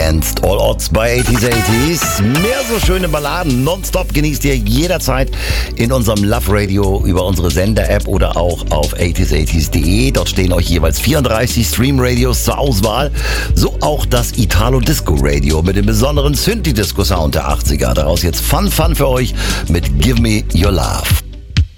Against All Odds bei 80s. Mehr so schöne Balladen nonstop genießt ihr jederzeit in unserem Love Radio über unsere Sender-App oder auch auf 80s80s.de. Dort stehen euch jeweils 34 Stream-Radios zur Auswahl. So auch das Italo-Disco-Radio mit dem besonderen Synthi-Disco-Sound der 80er. Daraus jetzt Fun für euch mit Give Me Your Love.